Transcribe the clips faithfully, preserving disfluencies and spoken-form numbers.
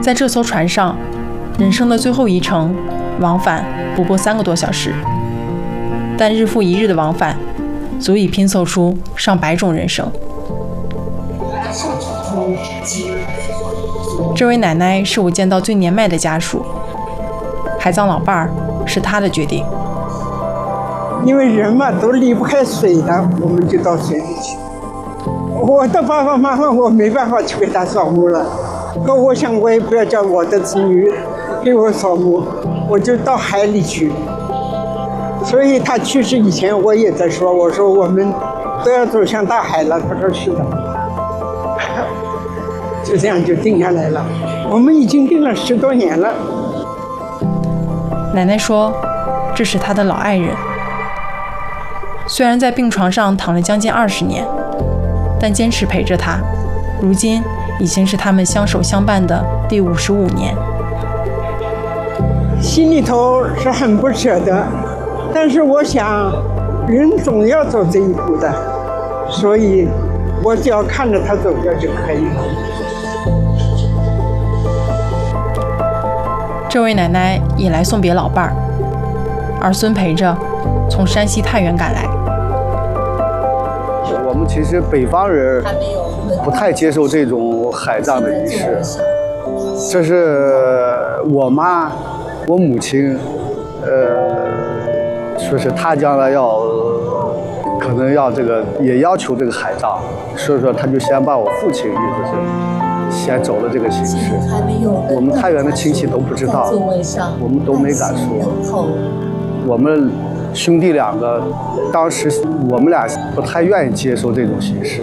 在这艘船上，人生的最后一程，往返不过三个多小时，但日复一日的往返，足以拼凑出上百种人生。这位奶奶是我见到最年迈的家属，海葬老伴儿是她的决定。 因为人嘛都离不开水的，我们就到水里去。我的爸爸妈妈我没办法去给他扫墓了，可我想我也不要叫我的子女给我扫墓，我就到海里去。所以他去世以前我也在说，我说我们都要走向大海了，他说是的。就这样就定下来了，我们已经定了十多年了。 奶奶说这是她的老爱人，虽然在病床上躺了将近二十年，但坚持陪着她，如今已经是他们相守相伴的第五十五年。 心里头是很不舍得，但是我想人总要走这一步的，所以我只要看着他走掉就可以了。 这位奶奶也来送别老伴儿，儿孙陪着从山西太原赶来。 我们其实北方人不太接受这种海葬的仪式，这是我妈我母亲呃说是她将来要可能要这个也要求这个海葬，所以说她就先把我父亲意思是先走了这个形式，我们太原的亲戚都不知道，我们都没敢说。我们兄弟两个当时我们俩不太愿意接受这种形式。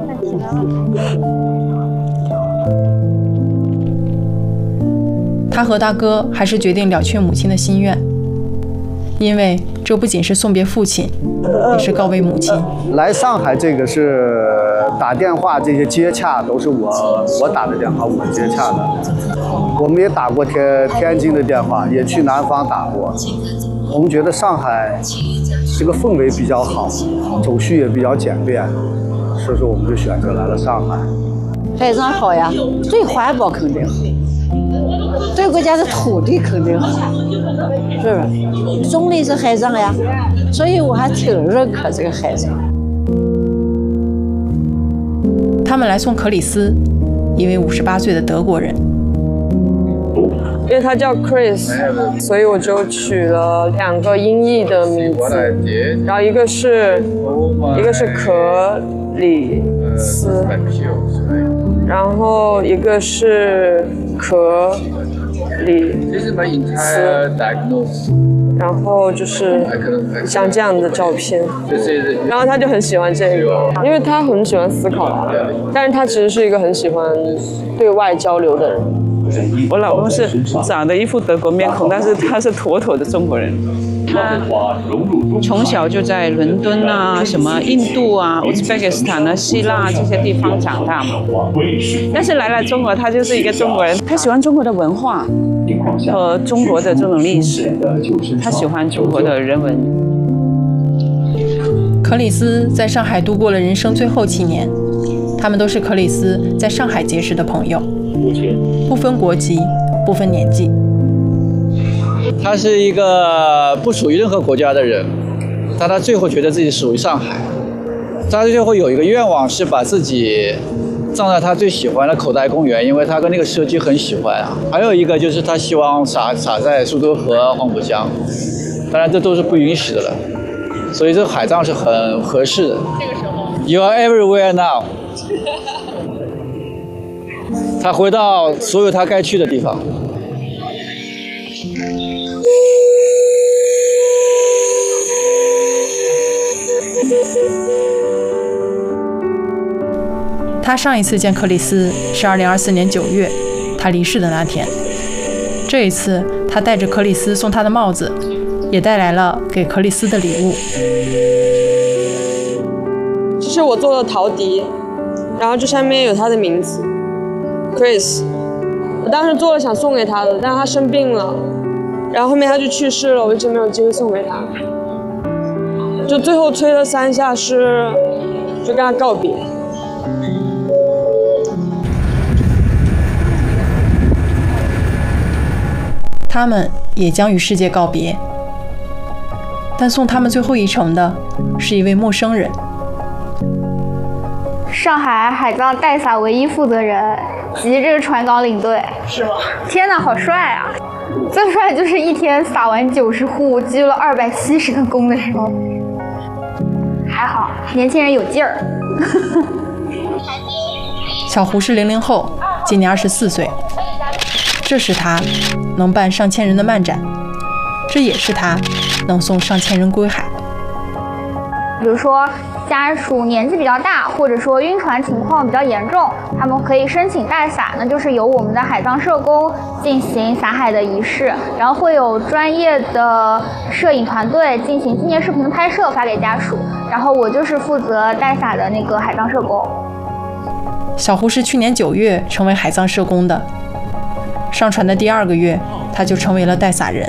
他和大哥还是决定了却母亲的心愿，因为这不仅是送别父亲，也是告慰母亲。 来上海这个是打电话，这些接洽都是我我打的电话，我接洽的。我们也打过天天津的电话，也去南方打过。我们觉得上海这个氛围比较好，手续也比较简便，所以说我们就选择来了上海。 海葬好呀，对环保肯定好，对国家的土地肯定好，是吧？种的是海葬呀，所以我还挺认可这个海葬。 他们来送克里斯，一位五十八岁的德国人。 因为他叫 Chris， 所以我就取了两个音译的名字，然后一个是一个是可里斯，然后一个是可里斯，然后就是像这样的照片，然后他就很喜欢这个，因为他很喜欢思考，但是他其实是一个很喜欢对外交流的人。 我老公是长得一副德国面孔，但是他是妥妥的中国人。他从小就在伦敦啊、什么印度啊、乌兹别克斯坦啊、希腊这些地方长大嘛。但是来了中国，他就是一个中国人。他喜欢中国的文化和中国的这种历史，他喜欢中国的人文。 克里斯在上海度过了人生最后七年，他们都是克里斯在上海结识的朋友。不分国籍，不分年纪。 他是一个不属于任何国家的人，但他最后觉得自己属于上海。他最后有一个愿望是把自己葬在他最喜欢的口袋公园，因为他跟那个社区很喜欢啊。还有一个就是他希望撒撒在苏州河、黄浦江，当然这都是不允许的了。所以这个海葬是很合适的。这个时候 ，You are everywhere now 。他回到所有他该去的地方。 他上一次见克里斯是二零二四年九月，他离世的那天。这一次，他带着克里斯送他的帽子，也带来了给克里斯的礼物。 这是我做的陶笛，然后这上面有他的名字。Chris， 我当时做了想送给他的，但是他生病了，然后后面他就去世了，我一直没有机会送给他。就最后吹了三下是，就跟他告别。 他们也将与世界告别。但送他们最后一程的是一位陌生人。 上海海葬代撒唯一负责人及这个船港领队。是吗？天哪，好帅啊！最帅就是一天撒完九十户，鞠了二百七十个躬的时候。还好，年轻人有劲儿。 小胡是零零后，今年二十四岁。这是他能办上千人的漫展，这也是他能送上千人归海。 比如说家属年纪比较大，或者说晕船情况比较严重，他们可以申请代撒，那就是由我们的海葬社工进行撒海的仪式，然后会有专业的摄影团队进行纪念视频的拍摄发给家属，然后我就是负责代撒的那个海葬社工。 小胡是去年九月成为海葬社工的，上船的第二个月，他就成为了代撒人。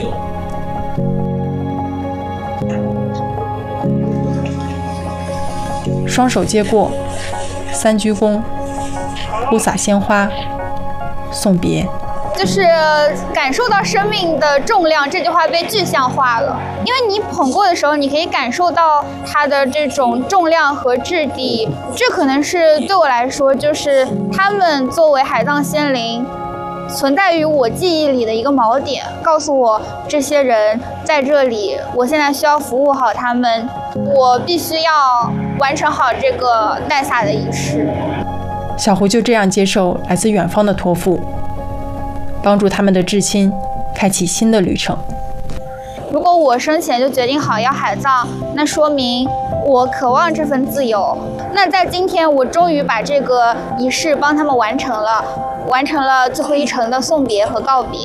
双手接过，三鞠躬，呼洒鲜花，送别。 就是感受到生命的重量，这句话被具象化了。因为你捧过的时候，你可以感受到它的这种重量和质地。这可能是对我来说，就是他们作为海葬先灵，存在于我记忆里的一个锚点，告诉我这些人在这里，我现在需要服务好他们，我必须要完成好这个代撒的仪式。 小胡就这样接受来自远方的托付，帮助他们的至亲开启新的旅程。 如果我生前就决定好要海葬，那说明我渴望这份自由。那在今天，我终于把这个仪式帮他们完成了，完成了最后一程的送别和告别。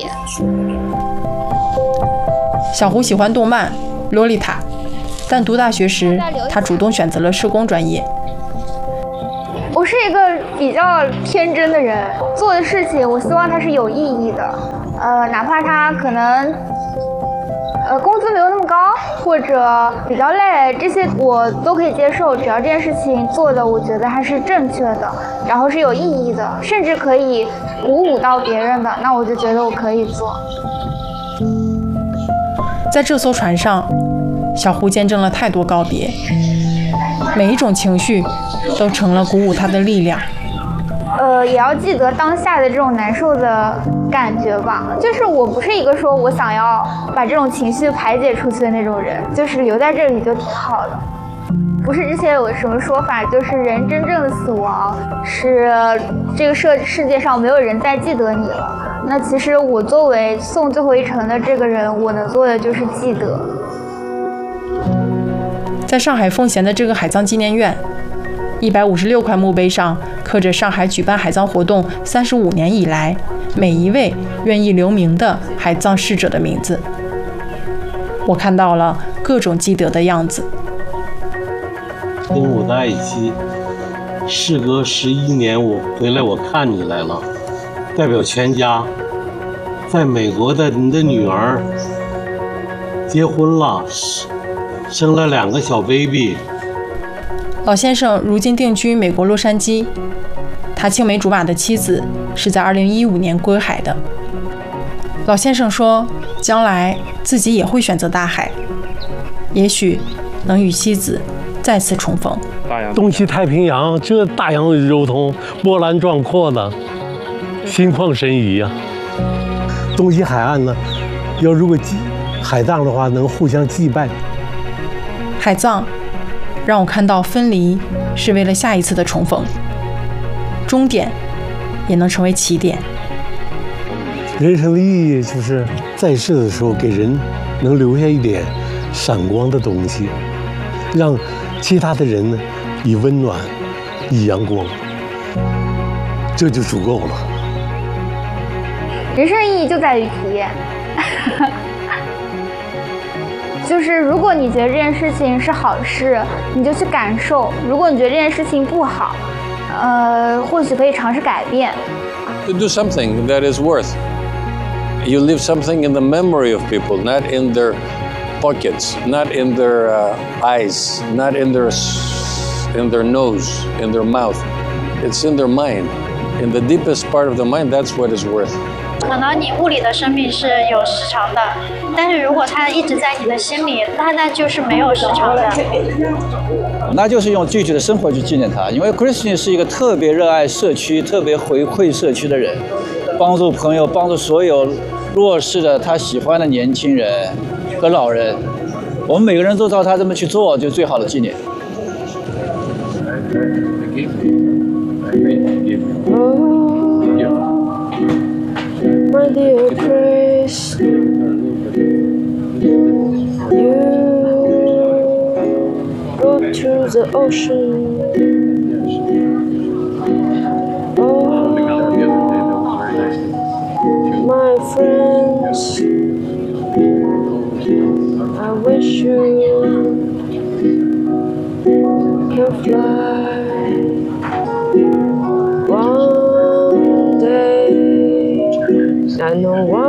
小胡喜欢动漫《洛丽塔》，但读大学时，他主动选择了社工专业。 我是一个比较天真的人，做的事情我希望它是有意义的，呃，哪怕它可能，呃，工资没有那么高，或者比较累，这些我都可以接受，只要这件事情做的我觉得还是正确的，然后是有意义的，甚至可以鼓舞到别人的，那我就觉得我可以做。 在这艘船上，小胡见证了太多告别，每一种情绪都成了鼓舞他的力量。 呃，也要记得当下的这种难受的感觉吧。就是我不是一个说我想要把这种情绪排解出去的那种人，就是留在这里就挺好的。不是之前有什么说法，就是人真正的死亡是这个世世界上没有人再记得你了。那其实我作为送最后一程的这个人，我能做的就是记得。 在上海奉贤的这个海葬纪念院，一百五十六块墓碑上刻着上海举办海葬活动三十五年以来每一位愿意留名的海葬逝者的名字。我看到了各种记得的样子。 跟我在一起，事隔十一年，我回来我看你来了，代表全家，在美国的你的女儿结婚了，生了两个小 baby。 老先生如今定居美国洛杉矶，他青梅竹马的妻子是在二零一五年归海的。老先生说，将来自己也会选择大海，也许能与妻子再次重逢。 东西太平洋这大洋流通，波澜壮阔的，心旷神怡啊。东西海岸呢，要如果海葬的话，能互相祭拜。 海葬让我看到分离是为了下一次的重逢，终点也能成为起点。 人生的意义就是在世的时候给人能留下一点闪光的东西，让其他的人呢以温暖，以阳光，这就足够了。 人生意义就在于体验。就是如果你觉得这件事情是好事，你就去感受；如果你觉得这件事情不好，呃，或许可以尝试改变。 To do something that is worth. You leave something in the memory of people, not in their pockets, not in their uh, eyes, not in their in their nose, in their mouth. It's in their mind. In the deepest part of the mind, that's what is worth. 可能你物理的生命是有时长的，但是如果它一直在你的心里，那那就是没有时长的。 那就是用具体的生活去纪念他，因为 Christine 是一个特别热爱社区、特别回馈社区的人，帮助朋友，帮助所有弱势的他喜欢的年轻人和老人。我们每个人都照他这么去做，就最好的纪念。 My dear Grace, you go to the ocean. Oh, my friends, I wish you can fly one day. I know why.